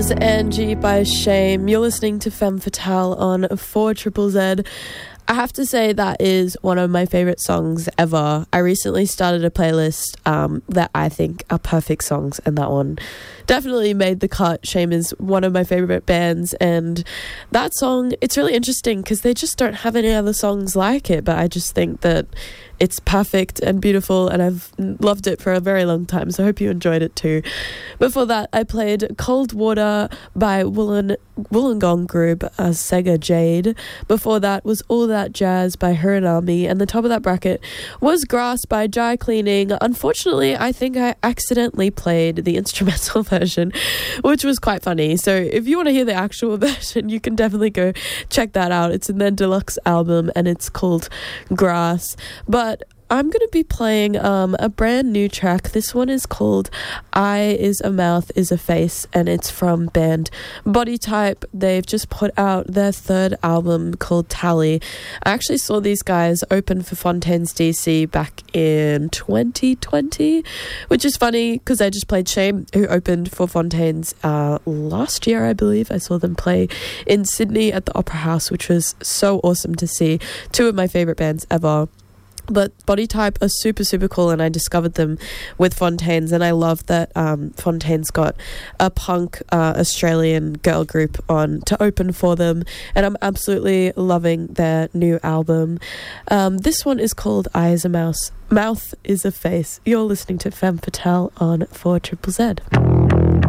Angie by Shame. You're listening to Femme Fatale on 4ZZZ. I have to say that is one of my favourite songs ever. I recently started a playlist that I think are perfect songs, and that one definitely made the cut. Shame is one of my favourite bands, and that song, it's really interesting because they just don't have any other songs like it, but I just think that it's perfect and beautiful, and I've loved it for a very long time, so I hope you enjoyed it too. Before that, I played Cold Water by Wollongong Group, Sega Jade. Before that was All That Jazz by Hiranami, and the top of that bracket was Grass by Jai Cleaning. Unfortunately, I think I accidentally played the instrumental version, which was quite funny. So if you want to hear the actual version, you can definitely go check that out. It's in their deluxe album, and it's called Grass. But I'm going to be playing a brand new track. This one is called Eye is a Mouth is a Face, and it's from band Body Type. They've just put out their third album called Tally. I actually saw these guys open for Fontaines DC back in 2020, which is funny because I just played Shame, who opened for Fontaines last year, I believe. I saw them play in Sydney at the Opera House, which was so awesome to see. Two of my favourite bands ever. But Body Type are super, super cool, and I discovered them with Fontaines, and I love that Fontaines got a punk Australian girl group on to open for them, and I'm absolutely loving their new album. This one is called Eye is a Mouth is a Face. You're listening to Femme Fatale on 4ZZZ.